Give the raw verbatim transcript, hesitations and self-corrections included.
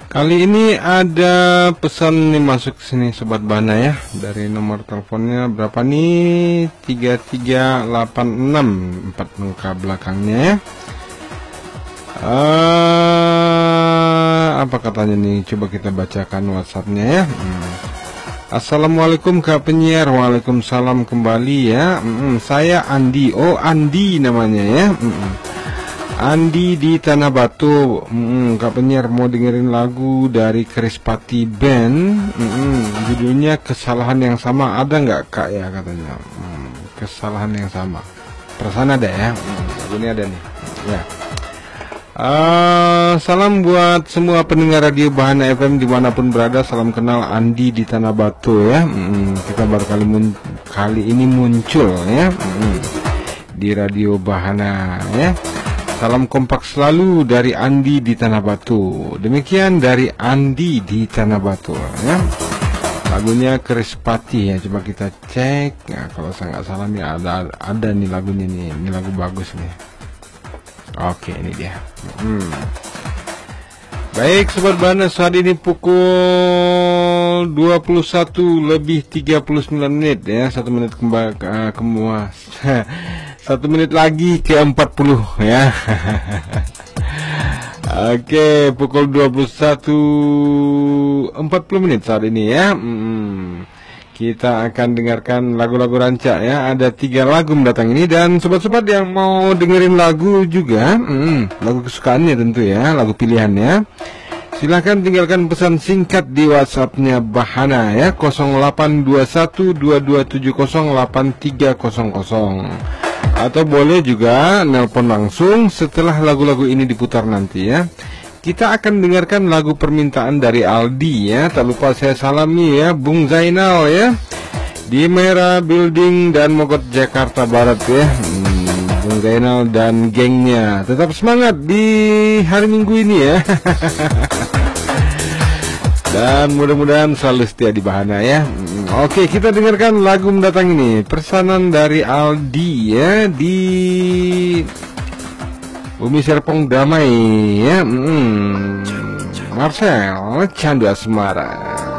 Kali ini ada pesan nih masuk sini Sobat Bahana ya. Dari nomor teleponnya berapa nih? tiga tiga delapan enam, empat angka belakangnya ya. Uh, apa katanya nih? Coba kita bacakan WhatsAppnya ya. Hmm. Assalamualaikum Kak Penyiar. Waalaikumsalam kembali ya. Hmm, saya Andi. Oh Andi namanya ya. Hmm. Andi di Tanah Batu. hmm, Kak Penyiar mau dengerin lagu dari Krispati Band. hmm, Judulnya Kesalahan Yang Sama. Ada nggak Kak ya katanya? hmm, Kesalahan yang sama. Perasaan ada ya. hmm, Lagu ini ada nih ya. Uh, salam buat semua pendengar Radio Bahana F M dimanapun berada. Salam kenal Andi di Tanah Batu ya. hmm, Kita baru kali, mun kali ini muncul ya hmm, di Radio Bahana ya. Salam kompak selalu dari Andi di Tanah Batu. Demikian dari Andi di Tanah Batu ya. Lagunya Krispati ya. Coba kita cek. Nah, kalau saya nggak salah nih ada ada nih lagunya nih. Ini lagu bagus nih. Oke, ini dia. Hmm. Baik Sobat Bahana, saat ini pukul dua puluh satu lebih tiga puluh sembilan menit ya. Satu menit kembali uh, kemuas. Satu menit lagi ke empat puluh ya. Oke, pukul dua puluh satu empat puluh menit saat ini ya. hmm. Kita akan dengarkan lagu-lagu rancak ya. Ada tiga lagu mendatang ini. Dan sobat-sobat yang mau dengerin lagu juga, hmm, lagu kesukaannya tentu ya, lagu pilihannya, silahkan tinggalkan pesan singkat di WhatsAppnya Bahana ya, nol delapan dua satu dua dua tujuh nol delapan tiga nol nol. Atau boleh juga nelpon langsung setelah lagu-lagu ini diputar nanti ya. Kita akan dengarkan lagu permintaan dari Aldi ya. Tak lupa saya salami ya Bung Zainal ya, di Merah Building dan Mogot Jakarta Barat ya. hmm, Bung Zainal dan gengnya tetap semangat di hari Minggu ini ya. Dan mudah-mudahan selalu setia di Bahana ya. hmm, Oke, kita dengarkan lagu mendatang ini, pesanan dari Aldi ya, di Bumi Serpong Damai ya. hmm, Marcel Candu Asmara.